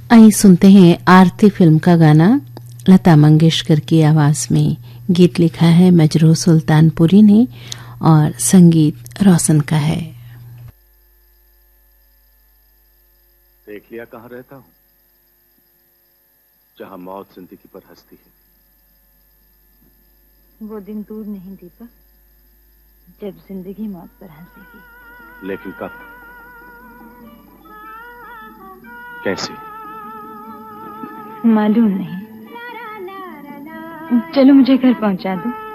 आइए सुनते हैं आरती फिल्म का गाना लता मंगेशकर की आवाज में। गीत लिखा है मजरूह सुल्तानपुरी ने और संगीत रोशन का है। देख लिया कहाँ रहता हूँ, जहाँ मौत जिंदगी पर हंसती है। वो दिन दूर नहीं दीपक, जब जिंदगी मौत पर हंसेगी। लेकिन कब, कैसे, मालूम नहीं। चलो मुझे घर पहुंचा दो।